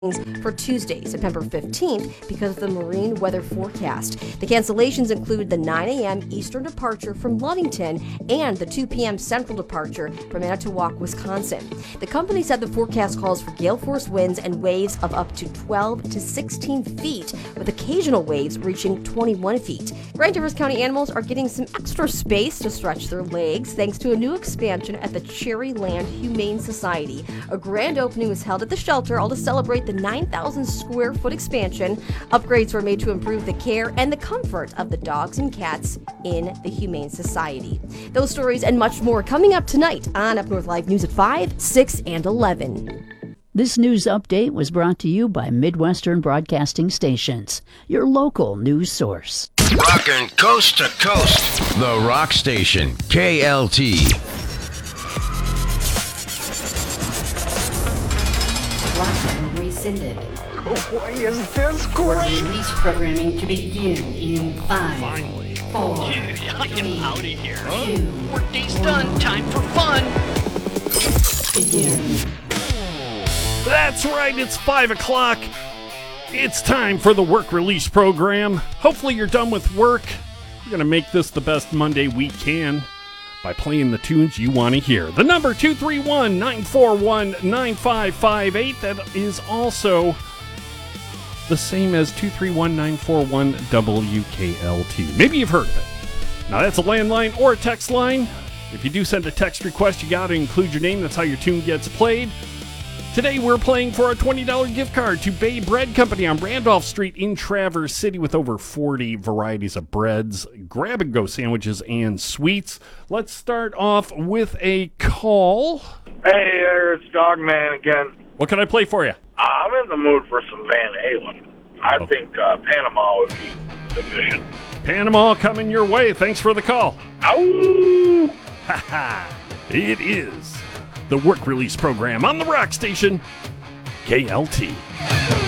for Tuesday, September 15th, because of the marine weather forecast. The cancellations include the 9 a.m. Eastern departure from Ludington and the 2 p.m. Central departure from Manitowoc, Wisconsin. The company said the forecast calls for gale force winds and waves of up to 12 to 16 feet, with occasional waves reaching 21 feet. Grand Traverse County animals are getting some extra space to stretch their legs thanks to a new expansion at the Cherryland Humane Society. A grand opening was held at the shelter, all to celebrate the 9,000 square foot expansion. Upgrades were made to improve the care and the comfort of the dogs and cats in the Humane Society. Those stories and much more coming up tonight on Up North Live News at 5, 6, and 11. This news update was brought to you by Midwestern Broadcasting Stations, your local news source. Rockin' coast to coast. The Rock Station, KLT. Rescinded. Boy, is this great! Release programming to begin in 5, 4, I am out of here. 2, Workday's done. Time for fun. begin. That's right, it's 5 o'clock. It's time for the work release program. Hopefully you're done with work. We're going to make this the best Monday we can by playing the tunes you want to hear. The number 231-941-9558. That is also the same as 231-941-WKLT. Maybe you've heard of it. Now that's a landline or a text line. If you do send a text request, you got to include your name. That's how your tune gets played. Today we're playing for a $20 gift card to Bay Bread Company on Randolph Street in Traverse City with over 40 varieties of breads, grab-and-go sandwiches, and sweets. Let's start off with a call. Hey there, it's Dogman again. What can I play for you? I'm in the mood for some Van Halen. I think Panama would be sufficient. Panama coming your way. Thanks for the call. Ow! Ha-ha. It is the work release program on the Rock Station, KLT.